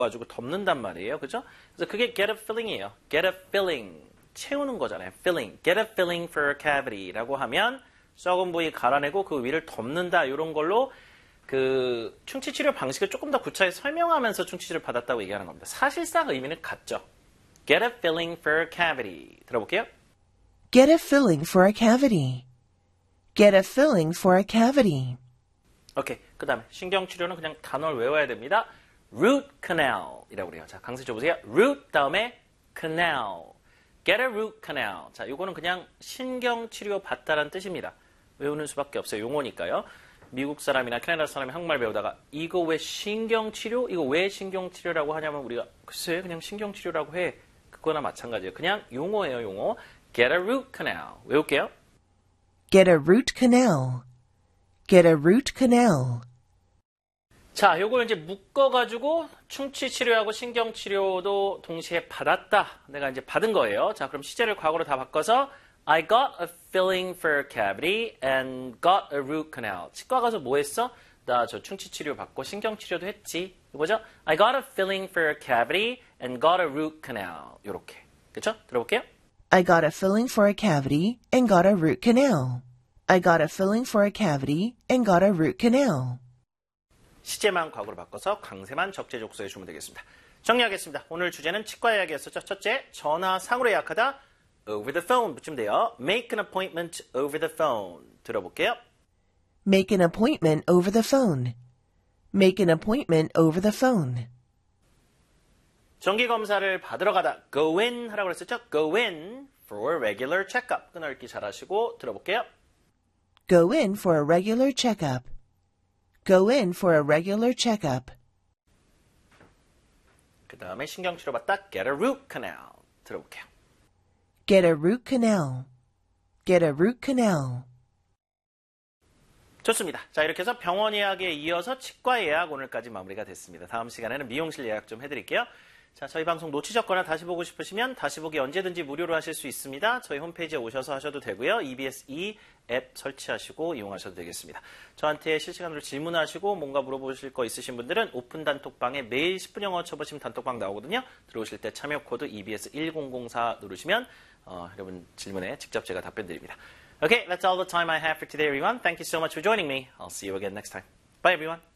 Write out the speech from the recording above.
가지고 덮는단 말이에요. 그죠? 그래서 그게 get a filling이에요. get a filling. 채우는 거잖아요. filling. get a filling for a cavity라고 하면 썩은 부위 갈아내고 그 위를 덮는다. 이런 걸로 그 충치치료 방식을 조금 더 구체하게 설명하면서 충치치료를 받았다고 얘기하는 겁니다. 사실상 의미는 같죠. get a filling for a cavity. 들어볼게요. Get a filling for a cavity. Get a filling for a cavity. 오케이. 그 다음에 신경치료는 그냥 단어를 외워야 됩니다. root canal 이라고 그래요. 자, 강세 줘보세요. root 다음에 canal. get a root canal. 자, 요거는 그냥 신경치료 받다라는 뜻입니다. 외우는 수밖에 없어요. 용어니까요. 미국 사람이나 캐나다 사람이 한국말 배우다가 이거 왜 신경치료? 이거 왜 신경치료라고 하냐면 우리가 글쎄 그냥 신경치료라고 해. 그거나 마찬가지예요. 그냥 용어예요. 용어. get a root canal. 외울게요. Get a root canal. Get a root canal. 자, 요걸 이제 묶어가지고 충치치료하고 신경치료도 동시에 받았다. 내가 이제 받은 거예요. 자, 그럼 시제를 과거로 다 바꿔서 I got a filling for a cavity and got a root canal. 치과 가서 뭐 했어? 나 저 충치치료 받고 신경치료도 했지. 이거죠? I got a filling for a cavity and got a root canal. 요렇게. 그쵸? 들어볼게요. I got a filling for a cavity and got a root canal. I got a filling for a cavity and got a root canal. 시제만 과거로 바꿔서 강세만 적재적소에 주면 되겠습니다. 정리하겠습니다. 오늘 주제는 치과 이야기였었죠. 첫째, 전화상으로 예약하다. over the phone 붙이면 돼요. make an appointment over the phone. 들어볼게요. Make an appointment over the phone. Make an appointment over the phone. 정기검사를 받으러 가다. go in 하라고 그랬었죠. go in for a regular checkup. 끊어읽기 잘하시고 들어볼게요. Go in for a regular checkup. Go in for a regular checkup. 그 다음에 신경치료 받다. get a root canal. 들어볼게요. Get a root canal. Get a root canal. 좋습니다. 자, 이렇게 해서 병원 예약에 이어서 치과 예약 오늘까지 마무리가 됐습니다. 다음 시간에는 미용실 예약 좀 해드릴게요. 자, 저희 방송 놓치셨거나 다시 보고 싶으시면 다시 보기 언제든지 무료로 하실 수 있습니다. 저희 홈페이지에 오셔서 하셔도 되고요. EBS 앱 설치하시고 이용하셔도 되겠습니다. 저한테 실시간으로 질문하시고 뭔가 물어보실 거 있으신 분들은 오픈 단톡방에 매일 10분 영어 쳐보시면 단톡방 나오거든요. 들어오실 때 참여 코드 EBS1004 누르시면 여러분 질문에 직접 제가 답변 드립니다. Okay, that's all the time I have for today, everyone. Thank you so much for joining me. I'll see you again next time. Bye, everyone.